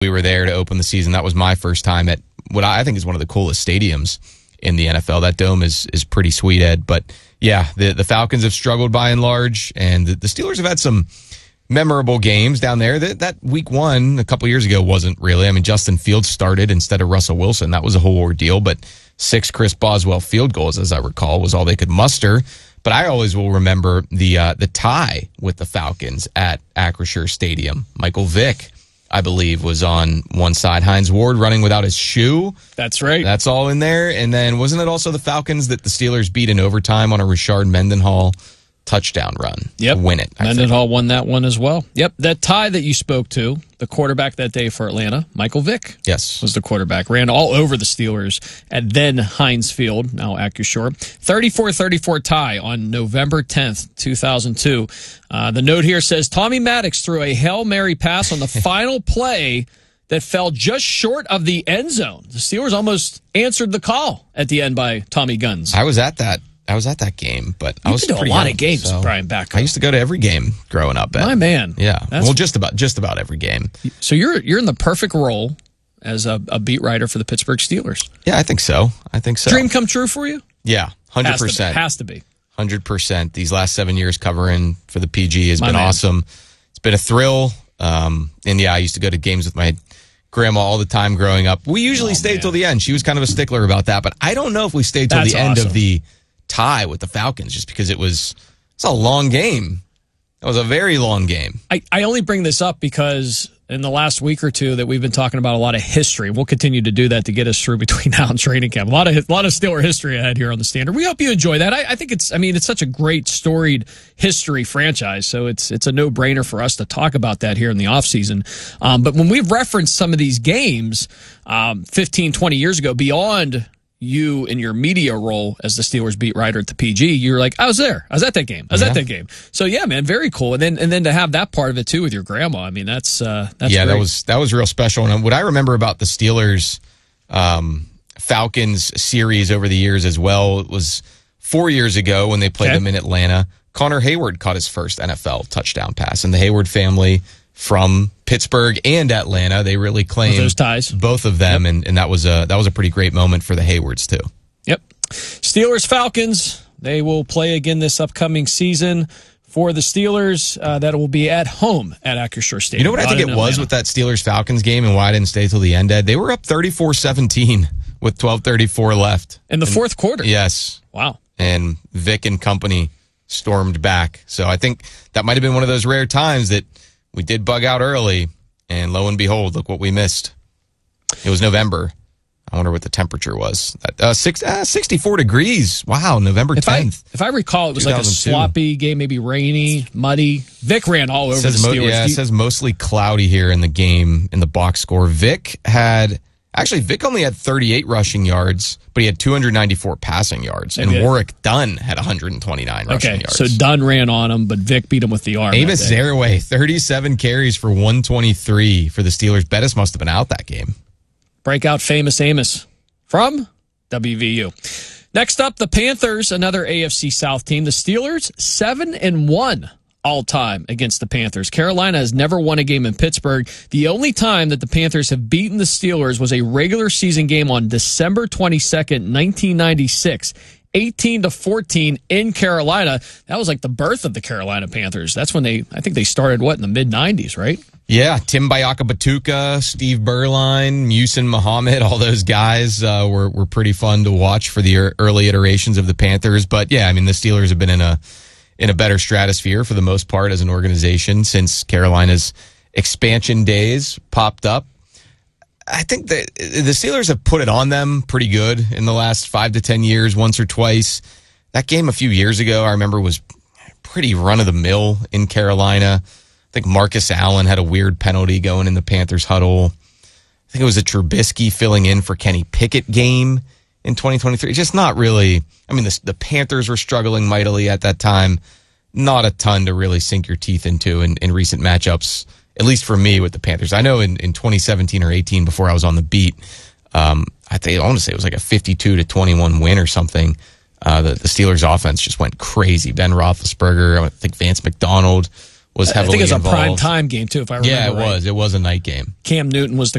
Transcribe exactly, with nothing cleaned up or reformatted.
We were there to open the season. That was my first time at what I think is one of the coolest stadiums in the N F L. That dome is is pretty sweet, Ed. But yeah, the, the Falcons have struggled by and large, and the, the Steelers have had some memorable games down there. That, that week one a couple years ago wasn't really. I mean, Justin Fields started instead of Russell Wilson. That was a whole ordeal, but six Chris Boswell field goals, as I recall, was all they could muster. But I always will remember the uh, the tie with the Falcons at Acrisure Stadium. Michael Vick, I believe, was on one side. Hines Ward running without his shoe. That's right. That's all in there. And then wasn't it also the Falcons that the Steelers beat in overtime on a Richard Mendenhall touchdown run? Yep. To win it. I Mendenhall think. won that one as well. Yep. That tie that you spoke to, the quarterback that day for Atlanta, Michael Vick. Yes. Was the quarterback. Ran all over the Steelers at then Heinz Field, now Acrisure. thirty-four thirty-four tie on November tenth, two thousand two. Uh, the note here says, Tommy Maddox threw a Hail Mary pass on the final play that fell just short of the end zone. The Steelers almost answered the call at the end by Tommy Guns. I was at that. I was at that game, but you I was been to pretty a lot young, of games, so Brian Backer. I used to go to every game growing up. Ed. My man, yeah. That's, well, just about just about every game. So you're you're in the perfect role as a, a beat writer for the Pittsburgh Steelers. Yeah, I think so. I think so. Dream come true for you? Yeah, hundred percent. Has to be hundred percent. These last seven years covering for the P G has My been man. awesome. It's been a thrill. Um, and yeah, I used to go to games with my grandma all the time growing up. We usually oh, stayed man. till the end. She was kind of a stickler about that, but I don't know if we stayed till That's the end awesome. of the tie with the Falcons, just because it was it's a long game. It was a very long game. I, I only bring this up because in the last week or two that we've been talking about a lot of history. We'll continue to do that to get us through between now and training camp. A lot of a lot of Steeler history ahead here on the Standard. We hope you enjoy that. I, I think it's I mean it's such a great storied history franchise, so it's it's a no brainer for us to talk about that here in the offseason. Um, but when we've referenced some of these games um, fifteen, twenty years ago, beyond you in your media role as the Steelers beat writer at the P G, you're like, I was there. I was at that game. I was yeah. at that game. So yeah, man, very cool. And then and then to have that part of it too with your grandma. I mean, that's uh, that's yeah, great. that was that was real special. And what I remember about the Steelers um, Falcons series over the years as well, it was four years ago when they played okay. them in Atlanta. Connor Hayward caught his first N F L touchdown pass, and the Hayward family from Pittsburgh and Atlanta, they really claimed those ties. both of them, yep. and, and that was a that was a pretty great moment for the Haywards too. Yep. Steelers Falcons, they will play again this upcoming season. For the Steelers, uh, that will be at home at Acrisure Stadium. You know what I think it was Atlanta. with that Steelers-Falcons game and why I didn't stay till the end, Ed? They were up thirty-four seventeen with twelve thirty-four left. In the and, fourth quarter? Yes. Wow. And Vic and company stormed back. So I think that might have been one of those rare times that we did bug out early, and lo and behold, look what we missed. It was November. I wonder what the temperature was. Uh, six, uh, sixty-four degrees. Wow, November tenth. If I, if I recall, it was like a sloppy game, maybe rainy, muddy. Vic ran all over says the mo- Steelers. Yeah, it you- says mostly cloudy here in the game, in the box score. Vic had, actually, Vic only had thirty-eight rushing yards, but he had two hundred ninety-four passing yards. And Okay. Warwick Dunn had one hundred twenty-nine rushing Okay, yards. so Dunn ran on him, but Vic beat him with the arm. Amos Zaraway, thirty-seven carries for one twenty-three for the Steelers. Bettis must have been out that game. Breakout famous Amos from W V U. Next up, the Panthers, another A F C South team. The Steelers, seven and one all time against the Panthers. Carolina has never won a game in Pittsburgh. The only time that the Panthers have beaten the Steelers was a regular season game on December twenty-second, nineteen ninety-six. eighteen to fourteen in Carolina. That was like the birth of the Carolina Panthers. That's when they, I think they started, what, in the mid nineties, right? Yeah, Tim Bayaka Batuka, Steve Berline, Musin Muhammad, all those guys uh, were were pretty fun to watch for the early iterations of the Panthers. But yeah, I mean, the Steelers have been in a in a better stratosphere for the most part as an organization since Carolina's expansion days popped up. I think that the Steelers have put it on them pretty good in the last five to ten years, once or twice. That game a few years ago, I remember, was pretty run-of-the-mill in Carolina. I think Marcus Allen had a weird penalty going in the Panthers huddle. I think it was a Trubisky filling in for Kenny Pickett game in twenty twenty-three. Just not really. I mean, the, the Panthers were struggling mightily at that time. Not a ton to really sink your teeth into in, in recent matchups, at least for me with the Panthers. I know in, in twenty seventeen or eighteen, before I was on the beat, um, I think I want to say it was like a fifty-two to twenty-one win or something. Uh, the, the Steelers offense just went crazy. Ben Roethlisberger, I think Vance McDonald was heavily I think it was involved. a prime time game too, if I remember Yeah, it right. was. It was a night game. Cam Newton was the